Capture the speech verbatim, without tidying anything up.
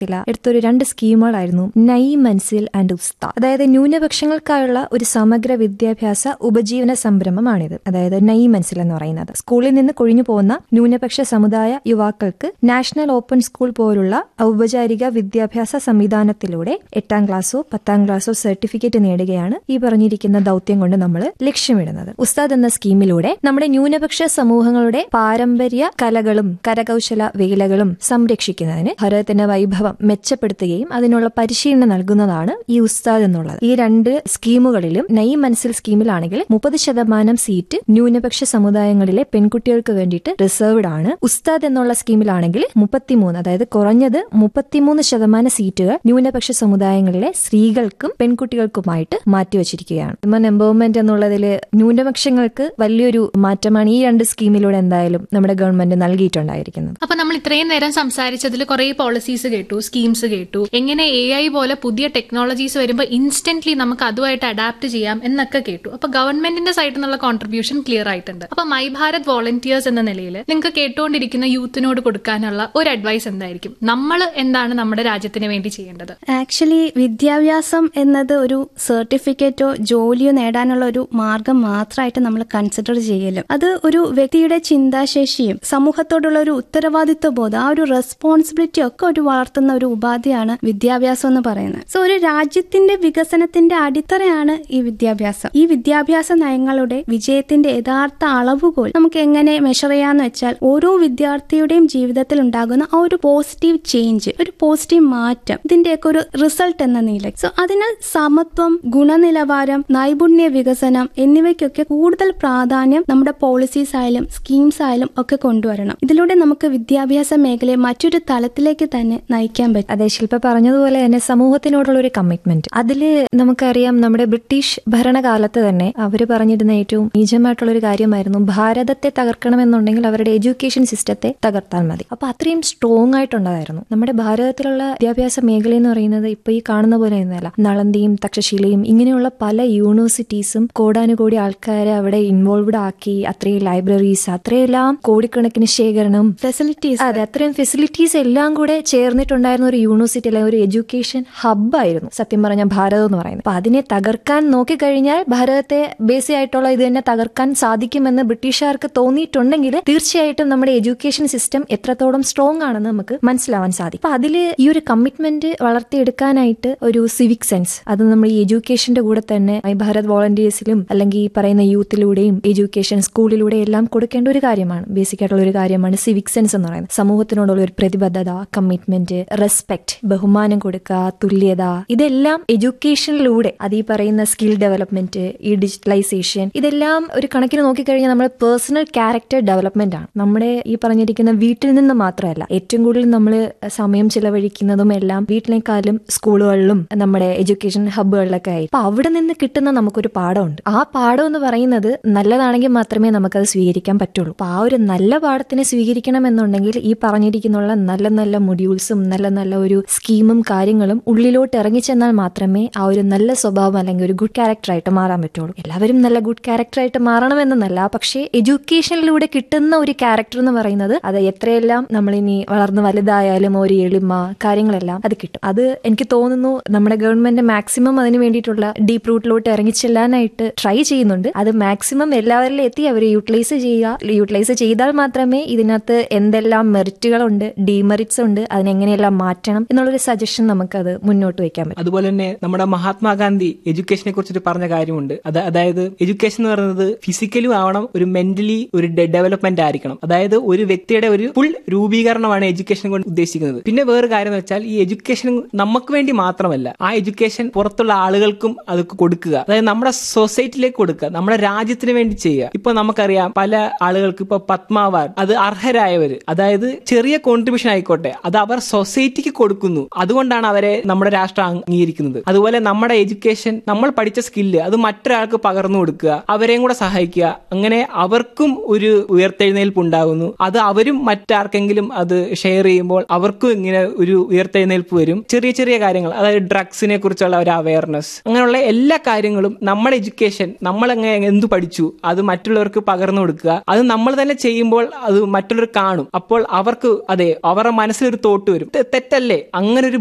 എടുത്തൊരു രണ്ട് സ്കീമുകളായിരുന്നു നൈ മൻസിൽ ആൻഡ് ഉസ്താദ്. അതായത് ന്യൂനപക്ഷങ്ങൾക്കായുള്ള ഒരു സമഗ്ര വിദ്യാഭ്യാസ ഉപജീവന സംരംഭമാണിത്. അതായത് നൈ മൻസിൽ എന്ന് പറയുന്നത് സ്കൂളിൽ നിന്ന് കൊഴിഞ്ഞു പോകുന്ന ന്യൂനപക്ഷ സമുദായ യുവാക്കൾക്ക് നാഷണൽ ഓപ്പൺ സ്കൂൾ പോലുള്ള ഔപചാരിക വിദ്യാഭ്യാസ സംവിധാനത്തിലൂടെ എട്ടാം ക്ലാസ്സോ പത്താം ക്ലാസ്സോ സർട്ടിഫിക്കറ്റ് നേടുകയാണ് ഈ പറഞ്ഞിരിക്കുന്ന ദൗത്യം കൊണ്ട് നമ്മൾ ലക്ഷ്യമിടുന്നത്. ഉസ്താദ് എന്ന സ്കീമിലൂടെ നമ്മുടെ ന്യൂനപക്ഷ സമൂഹങ്ങളുടെ പാരമ്പര്യ കലകളും കരകൗശല വേലകളും സംരക്ഷിക്കുന്നതിന് ഭാരതത്തിന്റെ വൈഭവം മെച്ചപ്പെടുത്തുകയും അതിനുള്ള പരിശീലനം നൽകുന്നതാണ് ഈ ഉസ്താദ് എന്നുള്ളത്. ഈ രണ്ട് സ്കീമുകളിലും നൈ മൻസിൽ സ്കീമിലാണെങ്കിൽ മുപ്പത് ശതമാനം സീറ്റ് ന്യൂനപക്ഷ സമുദായങ്ങളിലെ പെൺകുട്ടികൾക്ക് വേണ്ടിയിട്ട് റിസർവ്ഡ് ആണ്. ഉസ്താദ് എന്നുള്ള സ്കീമിലാണെങ്കിൽ മുപ്പത്തിമൂന്ന് അതായത് കുറഞ്ഞത് മുപ്പത്തിമൂന്ന് ശതമാനം സീറ്റുകൾ ന്യൂനപക്ഷ സമുദായങ്ങളിലെ സ്ത്രീകൾക്കും പെൺകുട്ടികൾക്കുമായിട്ട് മാറ്റിവെച്ചിരിക്കുകയാണ്. വിമൻ എംപവർമെന്റ് എന്നുള്ളതിൽ ന്യൂനപക്ഷങ്ങൾക്ക് വലിയൊരു മാറ്റമാണ് ഈ രണ്ട് സ്കീമിലൂടെ എന്തായാലും നമ്മുടെ ഗവൺമെന്റ് നൽകിയിട്ടുണ്ടായിരിക്കുന്നത്. അപ്പൊ നമ്മൾ ഇത്രയും നേരം സംസാരിച്ചതിൽ കുറെ പോളിസീസ് കേട്ടു, സ്കീംസ് കേട്ടു, എങ്ങനെ എ ഐ പോലെ പുതിയ ടെക്നോളജീസ് വരുമ്പോൾ ഇൻസ്റ്റന്റ്ലി നമുക്ക് അതുമായിട്ട് അഡാപ്റ്റ് ചെയ്യാം എന്നൊക്കെ കേട്ടു. അപ്പൊ ഗവൺമെന്റിന്റെ സൈഡിൽ നിന്നുള്ള കോൺട്രിബ്യൂഷൻ ക്ലിയർ ആയിട്ടുണ്ട്. അപ്പൊ മൈ ഭാരത് വോളണ്ടിയേഴ്സ് എന്ന നിലയിൽ നിങ്ങൾക്ക് കേട്ടുകൊണ്ടിരിക്കുന്ന യൂത്തിനോട് കൊടുക്കാനുള്ള ഒരു അഡ്വൈസ് എന്തായിരിക്കും? നമ്മൾ എന്താണ് നമ്മുടെ രാജ്യത്തിന് വേണ്ടി ചെയ്യേണ്ടത്? ആക്ച്വലി വിദ്യാഭ്യാസം എന്നത് ഒരു സർട്ടിഫിക്കറ്റോ ജോലിയോ നേടാനുള്ള ഒരു മാർഗം മാത്രമായിട്ട് നമ്മൾ കൺസിഡർ ചെയ്യലും. അത് ഒരു വ്യക്തിയുടെ ചിന്താശേഷിയും സമൂഹത്തോടുള്ള ഒരു ഉത്തരവാദിത്വ ബോധം, ആ ഒരു റെസ്പോൺസിബിലിറ്റി ഒക്കെ ഒരു വളർത്തുന്ന ഒരു ഉപാധിയാണ് വിദ്യാഭ്യാസം എന്ന് പറയുന്നത്. സോ ഒരു രാജ്യത്തിന്റെ വികസനത്തിന്റെ അടിത്തറയാണ് ഈ വിദ്യാഭ്യാസം. ഈ വിദ്യാഭ്യാസ നയങ്ങളുടെ വിജയത്തിന്റെ യഥാർത്ഥ അളവുകോൽ നമുക്ക് എങ്ങനെ മെഷർ ചെയ്യാന്ന് വെച്ചാൽ ഓരോ വിദ്യാർത്ഥിയുടെയും ജീവിതത്തിൽ ഉണ്ടാകുന്ന ആ ഒരു പോസിറ്റീവ് ചേഞ്ച്, ഒരു പോസിറ്റീവ് മാറ്റം, ഇതിന്റെയൊക്കെ ഒരു റിസൾട്ട് എന്ന നിലയിൽ. സോ അതിനാൽ സമത്വം, ഗുണനിലവാരം, നൈപുണ്യ വികസനം എന്നിവയ്ക്കൊക്കെ കൂടുതൽ പ്രാധാന്യം നമ്മുടെ പോളിസീസ് ആയാലും സ്കീംസ് ആയാലും ഒക്കെ കൊണ്ടുവരണം. ഇതിലൂടെ നമുക്ക് വിദ്യാഭ്യാസ മേഖലയെ മറ്റൊരു തലത്തിലേക്ക് തന്നെ നയിക്കാൻ പറ്റും. അതെ, ശില്പ പറഞ്ഞതുപോലെ തന്നെ സമൂഹത്തിനോടുള്ള ഒരു കമ്മിറ്റ്മെന്റ്. അതില് നമുക്കറിയാം നമ്മുടെ ബ്രിട്ടീഷ് ഭരണകാലത്ത് തന്നെ അവര് പറഞ്ഞിരുന്ന ഏറ്റവും നീചമായിട്ടുള്ള ഒരു കാര്യമായിരുന്നു ഭാരതത്തെ തകർക്കണമെന്നുണ്ടെങ്കിൽ അവരുടെ എഡ്യൂക്കേഷൻ സിസ്റ്റത്തെ തകർത്താൽ മതി. അപ്പൊ അത്രയും സ്ട്രോങ് ആയിട്ടുള്ളതായിരുന്നു നമ്മുടെ ഭാരതത്തിലുള്ള വിദ്യാഭ്യാസ മേഖല എന്ന് പറയുന്നത്. ഇപ്പൊ ഈ കാണുന്ന പോലെ ഒന്നുമല്ല. നളന്ദയും തക്ഷശിലയും ഇങ്ങനെയുള്ള പല യൂണിവേഴ്സിറ്റീസും കോടാനുകോടി ആൾക്കാരെ അവിടെ ഇൻവോൾവ്ഡ് ആക്കി അത്രയും ലൈബ്രറീസ്, അത്രയെല്ലാം കോടിക്കണക്കിന് ശേഖരണം, ഫെസിലിറ്റീസ്, അതെ അത്രയും ഫെസിലിറ്റീസ് എല്ലാം കൂടെ ചേർന്നിട്ടുണ്ടായിരുന്ന ഒരു യൂണിവേഴ്സിറ്റി അല്ലെങ്കിൽ ഒരു എഡ്യൂക്കേഷൻ ഹബ്ബായിരുന്നു സത്യം പറഞ്ഞ ഭാരതം എന്ന് പറയുന്നത്. അപ്പൊ അതിനെ തകർക്കാൻ നോക്കിക്കഴിഞ്ഞാൽ ഭാരതത്തെ ബേസിക് ആയിട്ടുള്ള ഇത് തന്നെ തകർക്കാൻ സാധിക്കുമെന്ന് ബ്രിട്ടീഷുകാർക്ക് തോന്നിയിട്ടുണ്ടെങ്കിൽ തീർച്ചയായിട്ടും നമ്മുടെ എഡ്യൂക്കേഷൻ സിസ്റ്റം എത്രത്തോളം സ്ട്രോങ് ആണെന്ന് നമുക്ക് മനസ്സിലാവാൻ സാധിക്കും. അപ്പൊ അതിൽ ഈ ഒരു കമ്മിറ്റ്മെന്റ് വളർത്തിയെടുക്കാനായിട്ട് ഒരു സിവിക് സെൻസ് അത് നമ്മൾ ഈ എഡ്യൂക്കേഷന്റെ കൂടെ തന്നെ ഭാരത് വോളണ്ടിയേഴ്സിലും അല്ലെങ്കിൽ ഈ പറയുന്ന യൂത്തിലൂടെയും എഡ്യൂക്കേഷൻ സ്കൂളിലൂടെ എല്ലാം കൊടുക്കേണ്ട ഒരു കാര്യമാണ്. ബേസിക് ആയിട്ടുള്ള ഒരു കാര്യമാണ് സിവിക് സെൻസ് എന്ന് പറയുന്നത്. സമൂഹത്തിനോടുള്ള ഒരു പ്രതിബദ്ധത, കമ്മിറ്റ്മെന്റ്, റെസ്പെക്ട്, ബഹുമാനം കൊടുക്കുക, തുല്യത, ഇതെല്ലാം എഡ്യൂക്കേഷനിലൂടെ അത് ഈ പറയുന്ന സ്കിൽ ഡെവലപ്മെന്റ്, ഈ ഡിജിറ്റലൈസേഷൻ, ഇതെല്ലാം ഒരു കണക്കിന് നോക്കിക്കഴിഞ്ഞാൽ നമ്മുടെ പേഴ്സണൽ ക്യാരക്ടർ ഡെവലപ്മെന്റ് ആണ്. നമ്മുടെ ഈ പറഞ്ഞിരിക്കുന്ന വീട്ടിൽ നിന്ന് മാത്രമല്ല, ഏറ്റവും കൂടുതൽ നമ്മൾ സമയം ചിലവഴിക്കുന്നതും എല്ലാം വീട്ടിലേക്കാളും സ്കൂളുകളിലും നമ്മുടെ എഡ്യൂക്കേഷൻ ഹബ്ബുകളിലൊക്കെ ആയി. അപ്പൊ അവിടെ നിന്ന് കിട്ടുന്ന നമുക്കൊരു പാഠമുണ്ട്. ആ പാഠം എന്ന് പറയുന്നത് നല്ലതാണെങ്കിൽ മാത്രമേ നമുക്കത് സ്വീകരിക്കാൻ പറ്റുള്ളൂ. അപ്പൊ ആ ഒരു നല്ല പാഠത്തിനെ സ്വീകരിക്കണം എന്നുണ്ടെങ്കിൽ ഈ പറഞ്ഞിരിക്കുന്ന നല്ല നല്ല മൊഡ്യൂൾസും നല്ല നല്ല ഒരു സ്കീമും കാര്യങ്ങളും ഉള്ളിലോട്ട് ഇറങ്ങിച്ചെന്നാൽ മാത്രമേ ആ ഒരു നല്ല സ്വഭാവം അല്ലെങ്കിൽ ഒരു ഗുഡ് ക്യാരക്ടറായിട്ട് മാറാൻ പറ്റുള്ളൂ. എല്ലാവരും നല്ല ഗുഡ് ക്യാരക്ടറായിട്ട് മാറണമെന്നല്ല, പക്ഷേ എഡ്യൂക്കേഷനിലൂടെ കിട്ടുന്ന ഒരു ക്യാരക്ടർ എന്ന് പറയുന്നത് അത് എത്രയെല്ലാം നമ്മളിനി വളർന്ന് വലുതായാലും ഒരു എളിമ കാര്യങ്ങളെല്ലാം അത് കിട്ടും. അത് എനിക്ക് തോന്നുന്നു നമ്മുടെ ഗവൺമെന്റ് മാക്സിമം അതിന് വേണ്ടിയിട്ടുള്ള ഡീപ് റൂട്ടിലോട്ട് ഇറങ്ങിച്ചെല്ലാനായിട്ട് ട്രൈ ചെയ്യുന്നുണ്ട്. അത് മാക്സിമം എല്ലാവരിലും എത്തി അവർ യൂട്ടിലൈസ് ചെയ്യുക. യൂട്ടിലൈസ് ചെയ്താൽ മാത്രമേ ഇതിനകത്ത് എന്തെല്ലാം മെറിറ്റുകളുണ്ട്, ഡീമെറിറ്റ്സ് ഉണ്ട്, അതിനെങ്ങനെയെല്ലാം മാറ്റണം എന്നുള്ളൊരു സജഷൻ നമുക്കത് മുന്നോട്ട് വയ്ക്കാൻ പറ്റും. അതുപോലെ തന്നെ നമ്മുടെ മഹാത്മാഗാന്ധി എഡ്യൂക്കേഷനെ കുറിച്ചിട്ട് പറഞ്ഞ കാര്യമുണ്ട്. അതായത് എഡ്യൂക്കേഷൻ എന്ന് പറയുന്നത് ഫിസിക്കലും ആവണം, ഒരു മെന്റലി ഒരു ഡെവലപ്മെന്റ് ആയിരിക്കണം. അതായത് ഒരു വ്യക്തിയുടെ ഒരു ഫുൾ രൂപീകരണമാണ് എഡ്യൂക്കേഷൻ കൊണ്ട് ഉദ്ദേശിക്കുന്നത്. പിന്നെ വേറെ കാര്യം എന്ന് വെച്ചാൽ ഈ എഡ്യൂക്കേഷൻ നമുക്ക് വേണ്ടി മാത്രമല്ല, ആ എഡ്യൂക്കേഷൻ പുറത്തുള്ള ആളുകൾക്കും അത് കൊടുക്കുക. അതായത് നമ്മുടെ സൊസൈറ്റിയിലേക്ക് കൊടുക്കുക, നമ്മുടെ രാജ്യത്തിന് വേണ്ടി ചെയ്യുക. ഇപ്പൊ നമുക്കറിയാം പല ആളുകൾക്ക് ഇപ്പൊ പത്മ അവാർഡ് അത് അർഹരായവര്, അതായത് ചെറിയ കോൺട്രിബ്യൂഷൻ ആയിക്കോട്ടെ, അത് അവർ സൊസൈറ്റിക്ക് കൊടുക്കുന്നു. അതുകൊണ്ടാണ് അവരെ നമ്മുടെ രാഷ്ട്രം അംഗീകരിക്കുന്നത്. അതുപോലെ നമ്മുടെ എഡ്യൂക്കേഷൻ, നമ്മൾ പഠിച്ച സ്കില്ല് അത് മറ്റൊരാൾക്ക് പകർന്നു കൊടുക്കുക, അവരെയും കൂടെ സഹായിക്കുക. അങ്ങനെ അവർക്കും ഒരു ഉയർത്തെഴുന്നേൽപ്പ് ഉണ്ടാകുന്നു. അത് അവരും മറ്റാർക്കെങ്കിലും അത് ഷെയർ ചെയ്യുമ്പോൾ അവർക്കും ഇങ്ങനെ ഒരു ഉയർത്തെഴുന്നേൽപ്പ് വരും. ചെറിയ ചെറിയ കാര്യങ്ങൾ, അതായത് ഡ്രഗ്സിനെ കുറിച്ചുള്ള ഒരു അവയർനെസ്, അങ്ങനെയുള്ള എല്ലാ കാര്യങ്ങളും നമ്മുടെ എഡ്യൂക്കേഷൻ, നമ്മൾ എങ്ങനെ എന്തു പഠിച്ചു അത് മറ്റുള്ളവർക്ക് പകർന്നു കൊടുക്കുക. അത് നമ്മൾ തന്നെ ചെയ്യുമ്പോൾ അത് മറ്റുള്ളവർ കാണും. അപ്പോൾ അവർക്ക് അതെ അവരുടെ മനസ്സിലൊരു തോട്ട് വരും, തെറ്റല്ലേ? അങ്ങനെ ഒരു